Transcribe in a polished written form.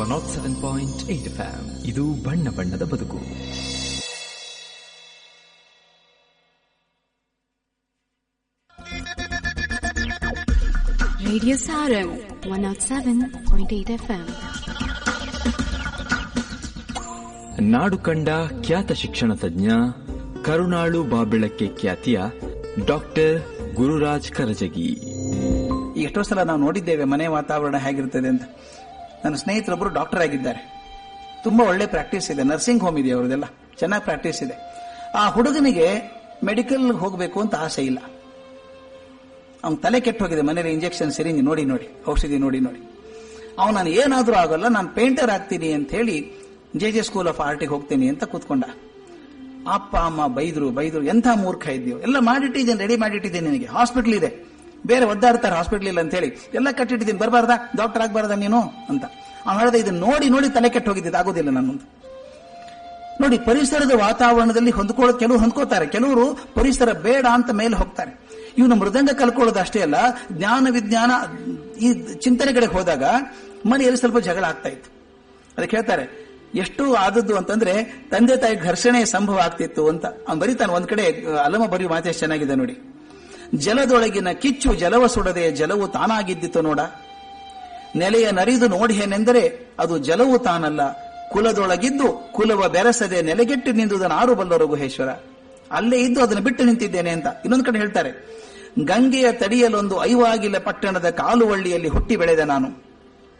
107.8 FM. ಇದು ಬಣ್ಣ ಬಣ್ಣದ ಬದುಕು. Radio Sarang 107.8 FM. ನಾಡು ಕಂಡ ಖ್ಯಾತ ಶಿಕ್ಷಣ ತಜ್ಞ, ಕರುಣಾಳು ಬಾಬೆಳಕ್ಕೆ ಖ್ಯಾತಿಯ ಡಾಕ್ಟರ್ ಗುರುರಾಜ್ ಕರಜಗಿ. ಎಷ್ಟೋ ಸಲ ನಾವು ನೋಡಿದ್ದೇವೆ ಮನೆ ವಾತಾವರಣ ಹೇಗಿರ್ತದೆ ಅಂತ. ನನ್ನ ಸ್ನೇಹಿತರೊಬ್ಬರು ಡಾಕ್ಟರ್ ಆಗಿದ್ದಾರೆ. ತುಂಬಾ ಒಳ್ಳೆ ಪ್ರಾಕ್ಟೀಸ್ ಇದೆ, ನರ್ಸಿಂಗ್ ಹೋಮ್ ಇದೆ ಅವರದೆಲ್ಲ, ಚೆನ್ನಾಗಿ ಪ್ರಾಕ್ಟೀಸ್ ಇದೆ. ಆ ಹುಡುಗನಿಗೆ ಮೆಡಿಕಲ್ ಹೋಗಬೇಕು ಅಂತ ಆಸೆ ಇಲ್ಲ. ಅವನ ತಲೆ ಕೆಟ್ಟು ಹೋಗಿದೆ, ಮನೇಲಿ ಇಂಜೆಕ್ಷನ್ ಸಿರಿಂಜ್ ನೋಡಿ ನೋಡಿ, ಔಷಧಿ ನೋಡಿ ನೋಡಿ. ನಾನು ಏನಾದ್ರೂ ಆಗಲ್ಲ, ನಾನು ಪೇಂಟರ್ ಆಗ್ತೀನಿ ಅಂತ ಹೇಳಿ ಜೆ ಸ್ಕೂಲ್ ಆಫ್ ಆರ್ಟಿಗೆ ಹೋಗ್ತೀನಿ ಅಂತ ಕೂತ್ಕೊಂಡ. ಅಪ್ಪ ಅಮ್ಮ ಬೈದ್ರು, ಎಂಥ ಮೂರ್ಖ ಇದ್ದೀವಿ, ಎಲ್ಲ ಮಾಡಿಟ್ಟಿದ್ದೇನೆ, ರೆಡಿ ಮಾಡಿಟ್ಟಿದ್ದೇನೆ, ನಿನಗೆ ಹಾಸ್ಪಿಟಲ್ ಇದೆ, ಬೇರೆ ಒದ್ದಾಡ್ತಾರೆ ಹಾಸ್ಪಿಟಲ್ ಇಲ್ಲ ಅಂತ ಹೇಳಿ ಎಲ್ಲ ಕಟ್ಟಿಟ್ಟಿದ್ದೀನಿ, ಬರಬಾರ್ದಾ, ಡಾಕ್ಟರ್ ಆಗ್ಬಾರ್ದ ನೀನು ಅಂತ. ಅವ್ನು ಹೇಳಿದ, ಇದನ್ನ ನೋಡಿ ನೋಡಿ ತಲೆ ಕೆಟ್ಟು ಹೋಗಿದ್ದೆ, ಆಗೋದಿಲ್ಲ ನನ್ನೊಂದು. ನೋಡಿ, ಪರಿಸರದ ವಾತಾವರಣದಲ್ಲಿ ಕೆಲವರು ಹೊಂದ್ಕೋತಾರೆ, ಕೆಲವರು ಪರಿಸರ ಬೇಡ ಅಂತ ಮೇಲೆ ಹೋಗ್ತಾರೆ. ಇವನು ಮೃದಂಗ ಕಲ್ಕೊಳ್ಳೋದು ಅಷ್ಟೇ ಅಲ್ಲ, ಜ್ಞಾನ ವಿಜ್ಞಾನ ಈ ಚಿಂತನೆ ಕಡೆಗೆ ಹೋದಾಗ ಮನೆಯಲ್ಲಿ ಸ್ವಲ್ಪ ಜಗಳ ಆಗ್ತಾ ಇತ್ತು. ಅದಕ್ಕೆ ಹೇಳ್ತಾರೆ, ಎಷ್ಟು ಆದದ್ದು ಅಂತಂದ್ರೆ ತಂದೆ ತಾಯಿ ಘರ್ಷಣೆ ಸಂಭವ ಆಗ್ತಿತ್ತು ಅಂತ. ಅವ್ನು ಬರೀತಾನೆ ಒಂದ್ ಕಡೆ, ಅಲಮ ಬರೆಯುವ ಮಾತೆ ಚೆನ್ನಾಗಿದೆ ನೋಡಿ. ಜಲದೊಳಗಿನ ಕಿಚ್ಚು ಜಲವ ಸುಡದೆ ಜಲವು ತಾನಾಗಿದ್ದಿತು ನೋಡ, ನೆಲೆಯ ನರಿದು ನೋಡಿಹೇನೆಂದರೆ ಅದು ಜಲವು ತಾನಲ್ಲ, ಕುಲದೊಳಗಿದ್ದು ಕುಲವ ಬೆರೆಸದೆ ನೆಲೆಗೆಟ್ಟು ನಿಂದುದನಾರು ಬಲ್ಲರು ಗುಹೇಶ್ವರ. ಅಲ್ಲೇ ಇದ್ದು ಅದನ್ನು ಬಿಟ್ಟು ನಿಂತಿದ್ದೇನೆ ಅಂತ. ಇನ್ನೊಂದು ಕಡೆ ಹೇಳ್ತಾರೆ, ಗಂಗೆಯ ತಡಿಯಲೊಂದು ಐವಾಗಿಲ ಪಟ್ಟಣದ ಕಾಲುವಳ್ಳಿಯಲ್ಲಿ ಹುಟ್ಟಿ ಬೆಳೆದ ನಾನು,